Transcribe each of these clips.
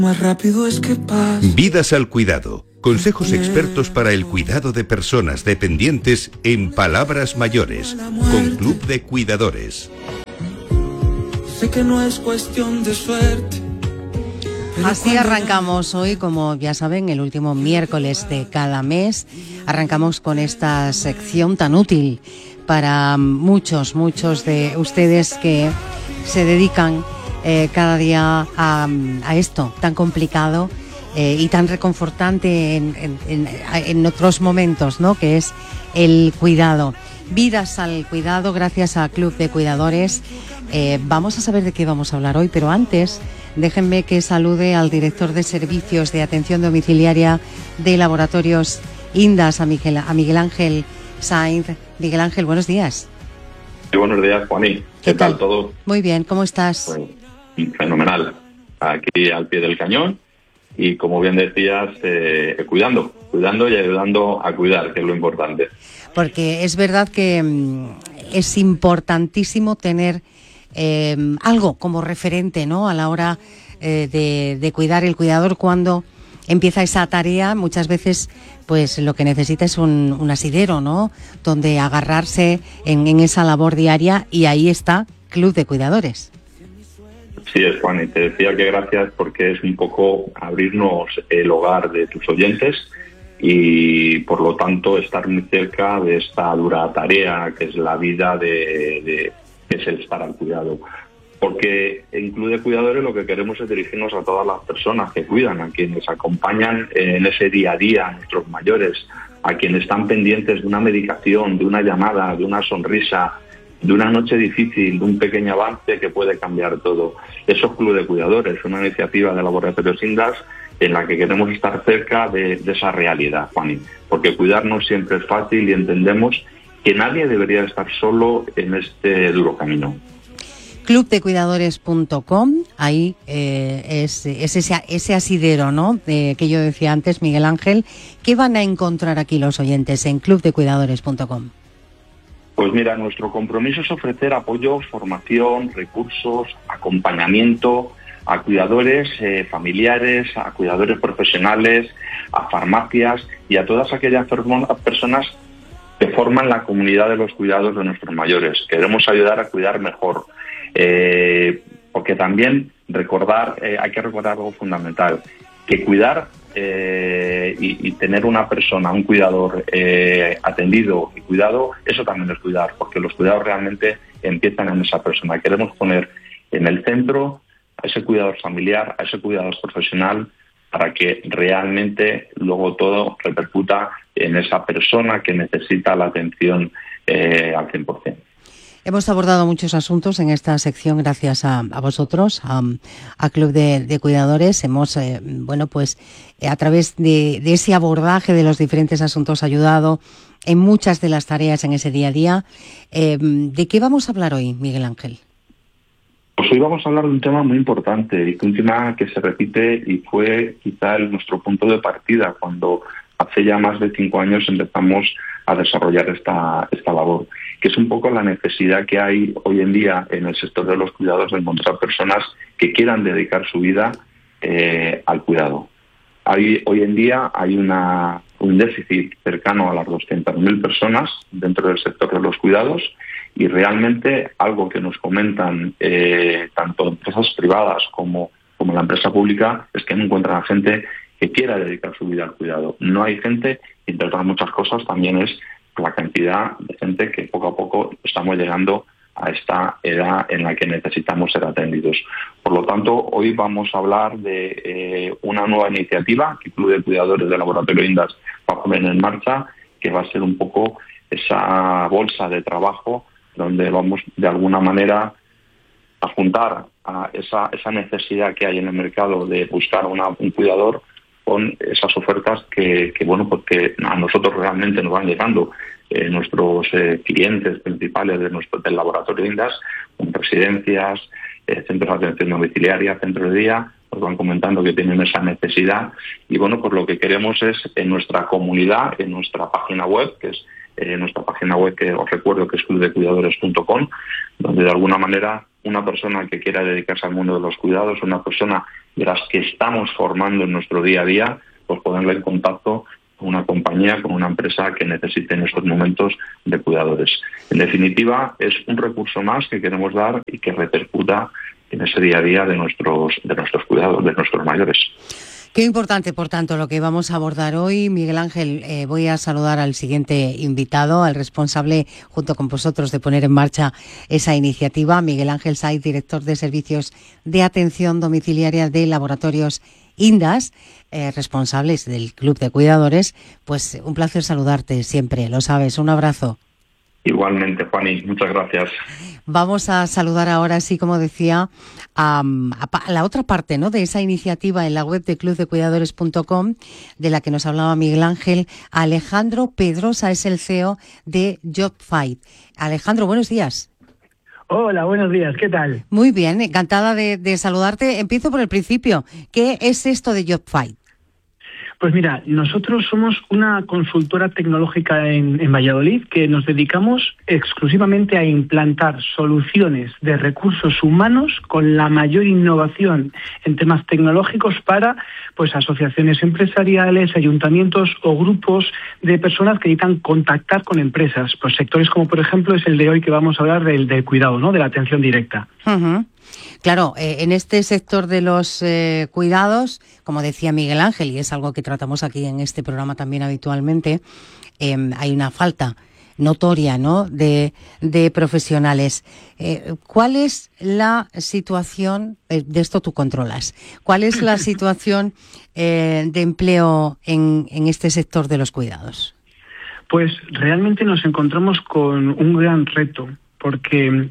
Más rápido es que pasa. Vidas al cuidado. Consejos expertos para el cuidado de personas dependientes en palabras mayores. Con Club de Cuidadores. Sé que no es cuestión de suerte. Así arrancamos hoy, como ya saben, el último miércoles de cada mes. Arrancamos con esta sección tan útil para muchos de ustedes que se dedican cada día a esto tan complicado y tan reconfortante en otros momentos, ¿no? Que es el cuidado. Vidas al cuidado, gracias a Club de Cuidadores. Vamos a saber de qué vamos a hablar hoy, pero antes déjenme que salude al director de Servicios de Atención Domiciliaria de Laboratorios Indas, a Miguel Ángel Sainz. Miguel Ángel, buenos días. Sí, buenos días, Juaní. ¿Qué tal todo? Muy bien, ¿cómo estás? Pues, fenomenal. Aquí al pie del cañón y, como bien decías, cuidando y ayudando a cuidar, que es lo importante. Porque es verdad que es importantísimo tener algo como referente, ¿no? A la hora de cuidar. El cuidador, cuando empieza esa tarea, muchas veces pues lo que necesita es un asidero, ¿no? Donde agarrarse en esa labor diaria, y ahí está Club de Cuidadores. Sí, es, Juan, y te decía que gracias, porque es un poco abrirnos el hogar de tus oyentes y, por lo tanto, estar muy cerca de esta dura tarea que es la vida que es el estar al cuidado. Porque en Club de Cuidadores lo que queremos es dirigirnos a todas las personas que cuidan, a quienes acompañan en ese día a día, a nuestros mayores, a quienes están pendientes de una medicación, de una llamada, de una sonrisa, de una noche difícil, de un pequeño avance que puede cambiar todo. Eso es Club de Cuidadores, una iniciativa de Laboratorios Indas en la que queremos estar cerca de esa realidad, Juaní. Porque cuidar no siempre es fácil y entendemos que nadie debería estar solo en este duro camino. Clubdecuidadores.com, ahí es ese asidero, ¿no? Que yo decía antes, Miguel Ángel. ¿Qué van a encontrar aquí los oyentes en clubdecuidadores.com? Pues mira, nuestro compromiso es ofrecer apoyo, formación, recursos, acompañamiento a cuidadores familiares, a cuidadores profesionales, a farmacias y a todas aquellas personas que forman la comunidad de los cuidados de nuestros mayores. Queremos ayudar a cuidar mejor, porque también hay que recordar algo fundamental, que cuidar y tener una persona, un cuidador atendido y cuidado, eso también es cuidar, porque los cuidados realmente empiezan en esa persona. Queremos poner en el centro a ese cuidador familiar, a ese cuidador profesional, para que realmente luego todo repercuta en esa persona que necesita la atención al 100%. Hemos abordado muchos asuntos en esta sección gracias a vosotros, a Club de Cuidadores. Hemos, a través de ese abordaje de los diferentes asuntos, ayudado en muchas de las tareas en ese día a día. ¿De qué vamos a hablar hoy, Miguel Ángel? Pues hoy vamos a hablar de un tema muy importante, y un tema que se repite y fue quizá nuestro punto de partida cuando hace ya más de 5 años empezamos a desarrollar esta labor, que es un poco la necesidad que hay hoy en día en el sector de los cuidados de encontrar personas que quieran dedicar su vida al cuidado. Hoy en día hay un déficit cercano a las 200.000 personas dentro del sector de los cuidados, y realmente algo que nos comentan tanto empresas privadas como la empresa pública es que no encuentran a gente que quiera dedicar su vida al cuidado. No hay gente, y entre otras muchas cosas también es la cantidad de gente que poco a poco estamos llegando a esta edad en la que necesitamos ser atendidos. Por lo tanto, hoy vamos a hablar de una nueva iniciativa que el Club de Cuidadores del Laboratorio Indas va a poner en marcha, que va a ser un poco esa bolsa de trabajo donde vamos de alguna manera a juntar a esa necesidad que hay en el mercado de buscar un cuidador con esas ofertas que a nosotros realmente nos van llegando nuestros clientes principales del Laboratorio Indas, con residencias, centros de atención domiciliaria, centros de día, nos van comentando que tienen esa necesidad, y pues lo que queremos es en nuestra comunidad, en nuestra página web, que es nuestra página web, que os recuerdo que es clubdecuidadores.com, donde de alguna manera una persona que quiera dedicarse al mundo de los cuidados, una persona de las que estamos formando en nuestro día a día, pues ponerle en contacto con una compañía, con una empresa que necesite en estos momentos de cuidadores. En definitiva, es un recurso más que queremos dar y que repercuta en ese día a día de nuestros cuidados, de nuestros mayores. Qué importante, por tanto, lo que vamos a abordar hoy. Miguel Ángel, voy a saludar al siguiente invitado, al responsable, junto con vosotros, de poner en marcha esa iniciativa, Miguel Ángel Saiz, director de Servicios de Atención Domiciliaria de Laboratorios Indas, responsables del Club de Cuidadores. Pues un placer saludarte siempre, lo sabes. Un abrazo. Igualmente, Fanny, muchas gracias. Vamos a saludar ahora, sí, como decía, a la otra parte, ¿no?, de esa iniciativa en la web de clubdecuidadores.com, de la que nos hablaba Miguel Ángel. Alejandro Pedrosa es el CEO de JobFight. Alejandro, buenos días. Hola, buenos días, ¿qué tal? Muy bien, encantada de saludarte. Empiezo por el principio. ¿Qué es esto de JobFight? Pues mira, nosotros somos una consultora tecnológica en Valladolid que nos dedicamos exclusivamente a implantar soluciones de recursos humanos con la mayor innovación en temas tecnológicos para pues asociaciones empresariales, ayuntamientos o grupos de personas que necesitan contactar con empresas. Pues sectores como, por ejemplo, es el de hoy que vamos a hablar del cuidado, ¿no?, de la atención directa. Uh-huh. Claro, en este sector de los cuidados, como decía Miguel Ángel, y es algo que tratamos aquí en este programa también habitualmente, hay una falta notoria, ¿no?, de profesionales. ¿Cuál es la situación, de esto tú controlas, cuál es la situación de empleo en este sector de los cuidados? Pues realmente nos encontramos con un gran reto, porque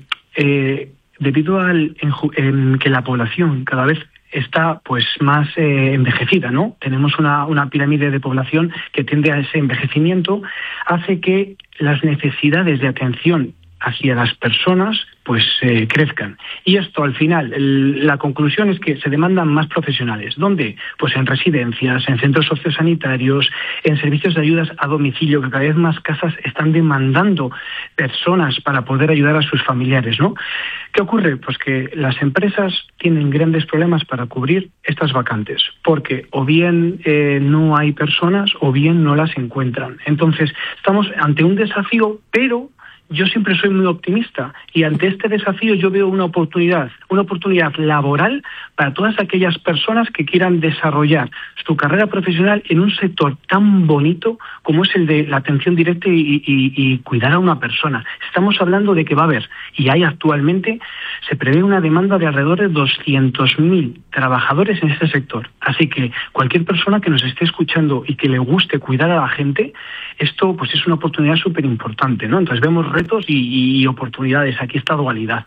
debido en que la población cada vez está pues más envejecida, ¿no? Tenemos una pirámide de población que tiende a ese envejecimiento, hace que las necesidades de atención hacia las personas pues crezcan. Y esto al final, la conclusión es que se demandan más profesionales. ¿Dónde? Pues en residencias, en centros sociosanitarios, en servicios de ayudas a domicilio, que cada vez más casas están demandando personas para poder ayudar a sus familiares, ¿no? ¿Qué ocurre? Pues que las empresas tienen grandes problemas para cubrir estas vacantes, porque o bien no hay personas o bien no las encuentran. Entonces, estamos ante un desafío, pero yo siempre soy muy optimista y ante este desafío yo veo una oportunidad laboral para todas aquellas personas que quieran desarrollar su carrera profesional en un sector tan bonito como es el de la atención directa y cuidar a una persona. Estamos hablando de que va a haber, y hay actualmente, se prevé una demanda de alrededor de 200.000 trabajadores en este sector. Así que cualquier persona que nos esté escuchando y que le guste cuidar a la gente, esto pues es una oportunidad súper importante, ¿no? Entonces vemos retos y oportunidades, aquí esta dualidad.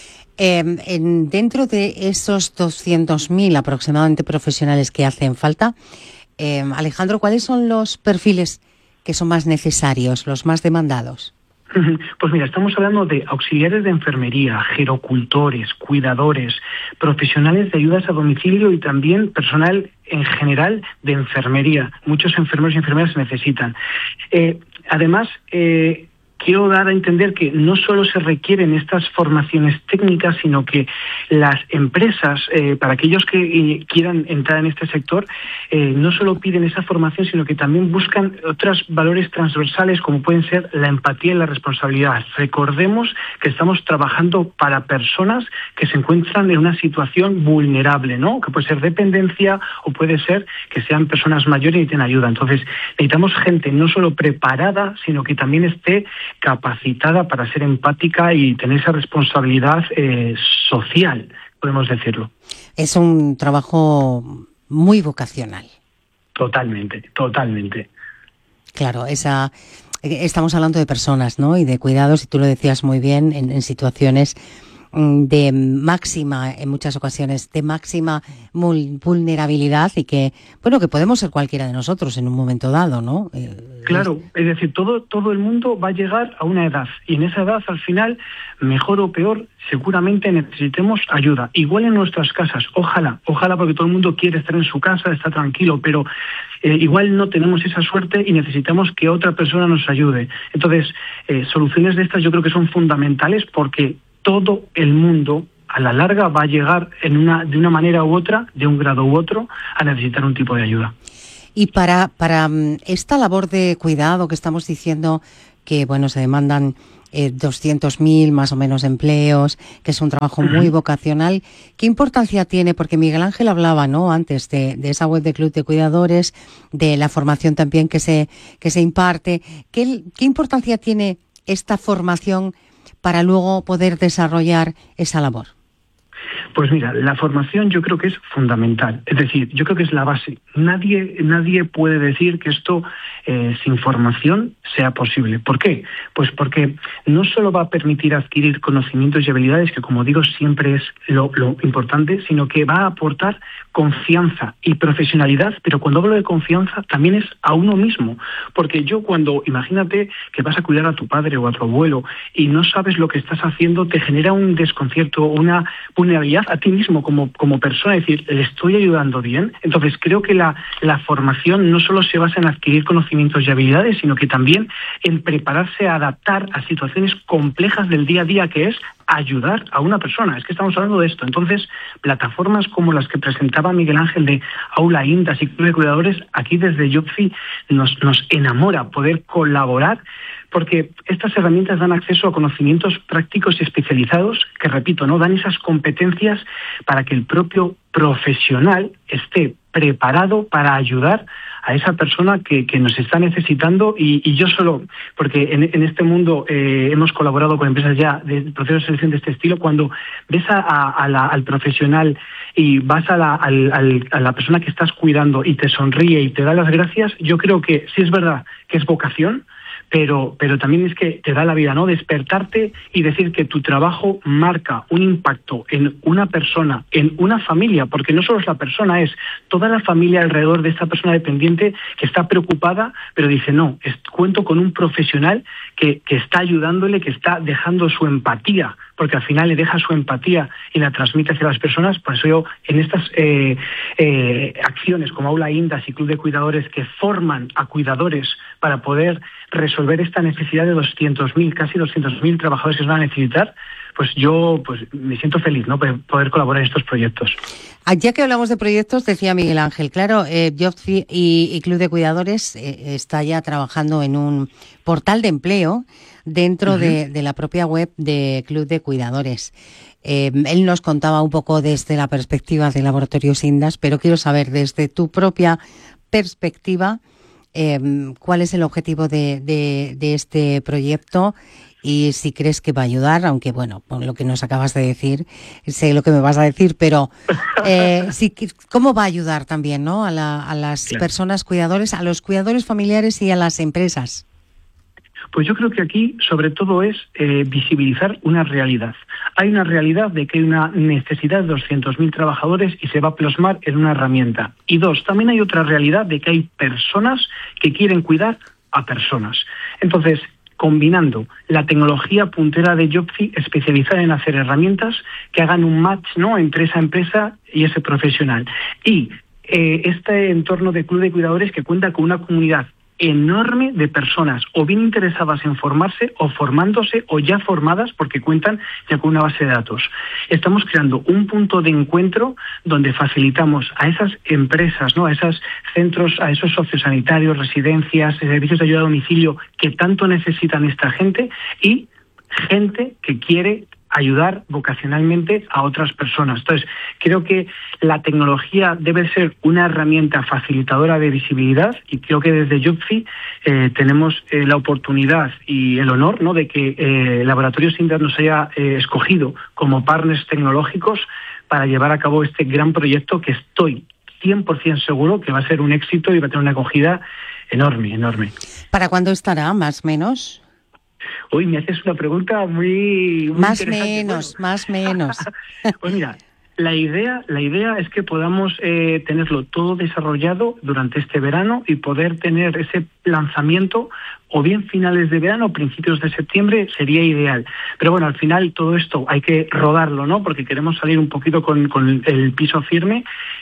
Dentro de esos 200.000 aproximadamente profesionales que hacen falta, Alejandro, ¿cuáles son los perfiles que son más necesarios, los más demandados? Pues mira, estamos hablando de auxiliares de enfermería, gerocultores, cuidadores, profesionales de ayudas a domicilio y también personal en general de enfermería. Muchos enfermeros y enfermeras se necesitan. Además, quiero dar a entender que no solo se requieren estas formaciones técnicas, sino que las empresas, para aquellos que quieran entrar en este sector, no solo piden esa formación, sino que también buscan otros valores transversales como pueden ser la empatía y la responsabilidad. Recordemos que estamos trabajando para personas que se encuentran en una situación vulnerable, ¿no? Que puede ser dependencia o puede ser que sean personas mayores y necesiten ayuda. Entonces, necesitamos gente no solo preparada, sino que también esté capacitada para ser empática y tener esa responsabilidad social, podemos decirlo. Es un trabajo muy vocacional. Totalmente, totalmente. Claro, estamos hablando de personas, ¿no?, y de cuidados, y tú lo decías muy bien, en situaciones de máxima, en muchas ocasiones, de máxima vulnerabilidad y que, bueno, que podemos ser cualquiera de nosotros en un momento dado, ¿no? Claro, es decir, todo el mundo va a llegar a una edad y en esa edad, al final, mejor o peor, seguramente necesitemos ayuda. Igual en nuestras casas, ojalá, porque todo el mundo quiere estar en su casa, está tranquilo, pero igual no tenemos esa suerte y necesitamos que otra persona nos ayude. Entonces, soluciones de estas yo creo que son fundamentales porque todo el mundo a la larga va a llegar de una manera u otra, de un grado u otro, a necesitar un tipo de ayuda. Y para esta labor de cuidado que estamos diciendo que, bueno, se demandan 200.000 más o menos empleos, que es un trabajo muy vocacional, ¿qué importancia tiene? Porque Miguel Ángel hablaba, ¿no?, antes de esa web de Club de Cuidadores, de la formación también que se imparte. ¿Qué importancia tiene esta formación para luego poder desarrollar esa labor? Pues mira, la formación yo creo que es fundamental. Es decir, yo creo que es la base. Nadie puede decir que esto sin formación sea posible. ¿Por qué? Pues porque no solo va a permitir adquirir conocimientos y habilidades, que como digo siempre es lo importante, sino que va a aportar confianza y profesionalidad. Pero cuando hablo de confianza también es a uno mismo. Porque imagínate que vas a cuidar a tu padre o a tu abuelo y no sabes lo que estás haciendo, te genera un desconcierto, una vulnerabilidad a ti mismo como persona, es decir, ¿le estoy ayudando bien? Entonces creo que la formación no solo se basa en adquirir conocimientos y habilidades, sino que también en prepararse a adaptar a situaciones complejas del día a día, que es ayudar a una persona. Es que estamos hablando de esto. Entonces, plataformas como las que presentaba Miguel Ángel de Aula Indas y Club de Cuidadores, aquí desde Jobfi nos enamora poder colaborar, porque estas herramientas dan acceso a conocimientos prácticos y especializados que, repito, no dan esas competencias para que el propio profesional esté preparado para ayudar a esa persona que nos está necesitando. Y yo solo, porque en este mundo hemos colaborado con empresas ya de procesos de selección de este estilo, cuando ves al profesional y vas a la persona que estás cuidando y te sonríe y te da las gracias, yo creo que sí es verdad que es vocación, pero también es que te da la vida, ¿no? Despertarte y decir que tu trabajo marca un impacto en una persona, en una familia, porque no solo es la persona, es toda la familia alrededor de esta persona dependiente que está preocupada, pero dice, no, cuento con un profesional que está ayudándole, que está dejando su empatía, porque al final le deja su empatía y la transmite hacia las personas. Por eso yo, en estas acciones como Aula Indas y Club de Cuidadores, que forman a cuidadores para poder resolver esta necesidad de 200.000, casi 200.000 trabajadores que se van a necesitar, pues yo me siento feliz, ¿no?, poder colaborar en estos proyectos. Ya que hablamos de proyectos, decía Miguel Ángel, claro, Jobfi y Club de Cuidadores está ya trabajando en un portal de empleo dentro de la propia web de Club de Cuidadores. Él nos contaba un poco desde la perspectiva de Laboratorios Indas, pero quiero saber desde tu propia perspectiva cuál es el objetivo de este proyecto y si crees que va a ayudar, aunque bueno, por lo que nos acabas de decir, sé lo que me vas a decir, pero ¿cómo va a ayudar también, ¿no?, a las personas cuidadores, a los cuidadores familiares y a las empresas? Pues yo creo que aquí, sobre todo, es visibilizar una realidad. Hay una realidad de que hay una necesidad de 200.000 trabajadores y se va a plasmar en una herramienta. Y dos, también hay otra realidad de que hay personas que quieren cuidar a personas. Entonces, combinando la tecnología puntera de Jobfi, especializada en hacer herramientas que hagan un match, ¿no?, entre esa empresa y ese profesional. Y este entorno de Club de Cuidadores, que cuenta con una comunidad enorme de personas o bien interesadas en formarse o formándose o ya formadas porque cuentan ya con una base de datos. Estamos creando un punto de encuentro donde facilitamos a esas empresas, ¿no?, a esos centros, a esos sociosanitarios, residencias, servicios de ayuda a domicilio que tanto necesitan esta gente y gente que quiere ayudar vocacionalmente a otras personas. Entonces, creo que la tecnología debe ser una herramienta facilitadora de visibilidad y creo que desde Jobfi tenemos la oportunidad y el honor, ¿no?, de que Laboratorios Indas nos haya escogido como partners tecnológicos para llevar a cabo este gran proyecto que estoy 100% seguro que va a ser un éxito y va a tener una acogida enorme, enorme. ¿Para cuándo estará, más o menos? Uy, me haces una pregunta muy más interesante. Más menos. Pues mira, la idea es que podamos tenerlo todo desarrollado durante este verano y poder tener ese lanzamiento o bien finales de verano o principios de septiembre sería ideal. Pero bueno, al final todo esto hay que rodarlo, ¿no?, porque queremos salir un poquito con el piso firme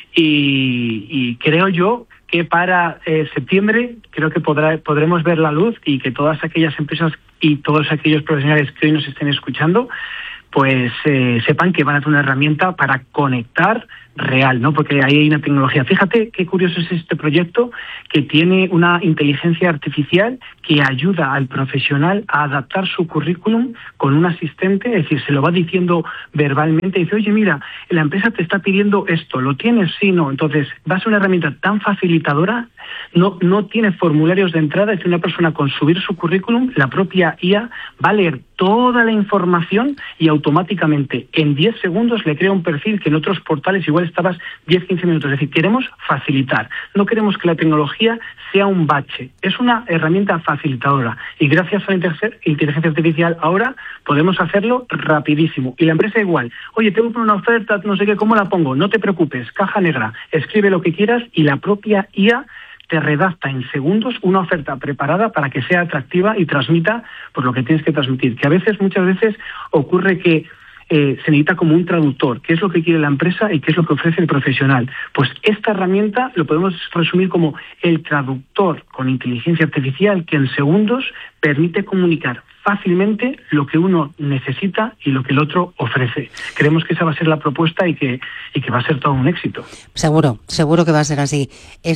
y creo yo que para septiembre creo que podremos ver la luz y que todas aquellas empresas y todos aquellos profesionales que hoy nos estén escuchando pues sepan que van a tener una herramienta para conectar real, ¿no? Porque ahí hay una tecnología. Fíjate qué curioso es este proyecto, que tiene una inteligencia artificial que ayuda al profesional a adaptar su currículum con un asistente, es decir, se lo va diciendo verbalmente, y dice, oye, mira, la empresa te está pidiendo esto, ¿lo tienes? Sí, no. Entonces, va a ser una herramienta tan facilitadora, no tiene formularios de entrada, es decir, una persona con subir su currículum, la propia IA va a leer toda la información y automáticamente en 10 segundos le crea un perfil que en otros portales igual estabas 10-15 minutos. Es decir, queremos facilitar, no queremos que la tecnología sea un bache, es una herramienta facilitadora y gracias a la inteligencia artificial ahora podemos hacerlo rapidísimo. Y la empresa igual, oye, tengo una oferta, no sé qué, ¿cómo la pongo? No te preocupes, caja negra, escribe lo que quieras y la propia IA te redacta en segundos una oferta preparada para que sea atractiva y transmita por lo que tienes que transmitir. Que a veces, muchas veces, ocurre que se necesita como un traductor, qué es lo que quiere la empresa y qué es lo que ofrece el profesional. Pues esta herramienta lo podemos resumir como el traductor con inteligencia artificial que en segundos permite comunicar fácilmente lo que uno necesita y lo que el otro ofrece. Creemos que esa va a ser la propuesta y que va a ser todo un éxito. Seguro que va a ser así.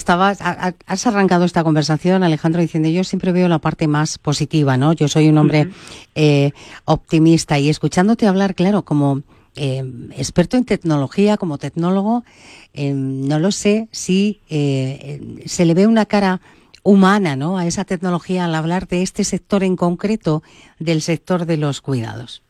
Has arrancado esta conversación, Alejandro, diciendo yo siempre veo la parte más positiva, ¿no? Yo soy un hombre optimista y escuchándote hablar, claro, como experto en tecnología, como tecnólogo, no lo sé si se le ve una cara humana, ¿no?, a esa tecnología al hablar de este sector en concreto, del sector de los cuidados.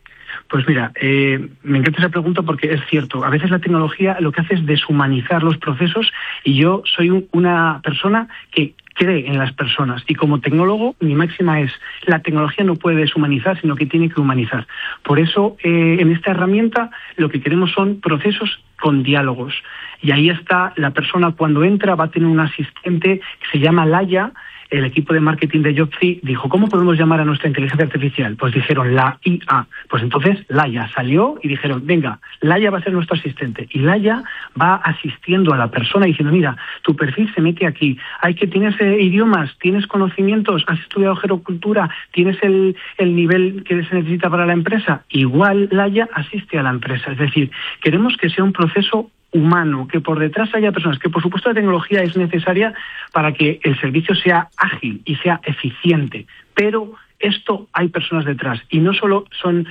Pues mira, me encanta esa pregunta porque es cierto. A veces la tecnología lo que hace es deshumanizar los procesos y yo soy una persona que cree en las personas y como tecnólogo mi máxima es la tecnología no puede deshumanizar sino que tiene que humanizar. Por eso en esta herramienta lo que queremos son procesos con diálogos y ahí está la persona cuando entra va a tener un asistente que se llama Laia. El equipo de marketing de Jobfy dijo, ¿cómo podemos llamar a nuestra inteligencia artificial? Pues dijeron la IA. Pues entonces Laia salió y dijeron, venga, Laia va a ser nuestro asistente. Y Laia va asistiendo a la persona diciendo, mira, tu perfil se mete aquí. ¿Tienes idiomas? ¿Tienes conocimientos? ¿Has estudiado gerocultura? ¿Tienes el nivel que se necesita para la empresa? Igual Laia asiste a la empresa. Es decir, queremos que sea un proceso humano, que por detrás haya personas, que por supuesto la tecnología es necesaria para que el servicio sea ágil y sea eficiente, pero esto hay personas detrás y no solo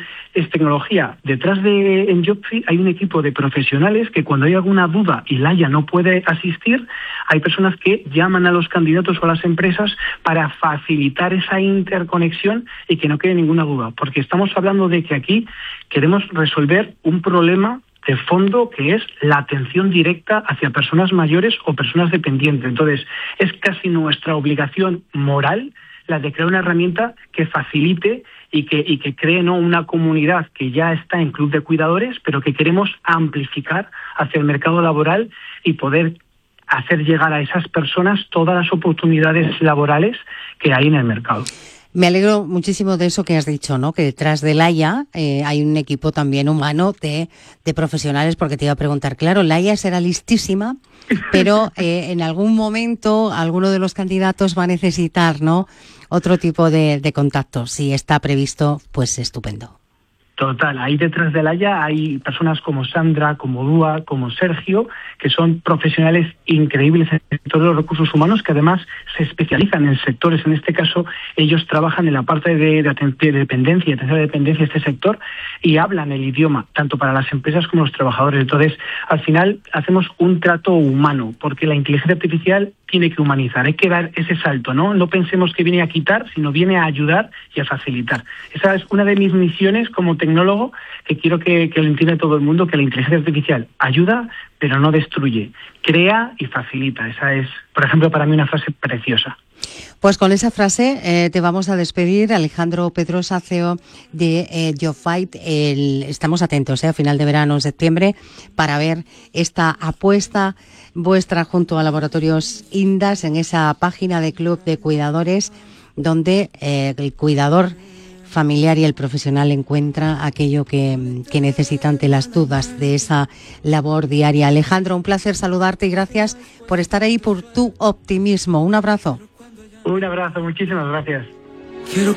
es tecnología. Detrás en Jobfy hay un equipo de profesionales que cuando hay alguna duda y Laia no puede asistir, hay personas que llaman a los candidatos o a las empresas para facilitar esa interconexión y que no quede ninguna duda, porque estamos hablando de que aquí queremos resolver un problema de fondo que es la atención directa hacia personas mayores o personas dependientes. Entonces, es casi nuestra obligación moral la de crear una herramienta que facilite y que cree ¿no? una comunidad que ya está en Club de Cuidadores, pero que queremos amplificar hacia el mercado laboral y poder hacer llegar a esas personas todas las oportunidades laborales que hay en el mercado. Me alegro muchísimo de eso que has dicho, ¿no? Que detrás de Laia hay un equipo también humano de profesionales, porque te iba a preguntar, claro, Laia será listísima, pero en algún momento alguno de los candidatos va a necesitar, ¿no?, otro tipo de contacto. Si está previsto, pues estupendo. Total, ahí detrás de Laia hay personas como Sandra, como Dúa, como Sergio, que son profesionales increíbles en el sector de los recursos humanos, que además se especializan en sectores. En este caso, ellos trabajan en la parte de dependencia y atención a dependencia de este sector y hablan el idioma, tanto para las empresas como los trabajadores. Entonces, al final, hacemos un trato humano, porque la inteligencia artificial tiene que humanizar, hay que dar ese salto, ¿no? No pensemos que viene a quitar, sino viene a ayudar y a facilitar. Esa es una de mis misiones como tecnólogo, que quiero que lo entienda todo el mundo, que la inteligencia artificial ayuda, pero no destruye, crea y facilita. Esa es, por ejemplo, para mí una frase preciosa. Pues con esa frase te vamos a despedir, Alejandro Pedrosa, CEO de Jobfy. Estamos atentos a final de verano, en septiembre, para ver esta apuesta vuestra junto a Laboratorios Indas en esa página de Club de Cuidadores, donde el cuidador familiar y el profesional encuentra aquello que necesita ante las dudas de esa labor diaria. Alejandro, un placer saludarte y gracias por estar ahí, por tu optimismo. Un abrazo. Un abrazo, muchísimas gracias.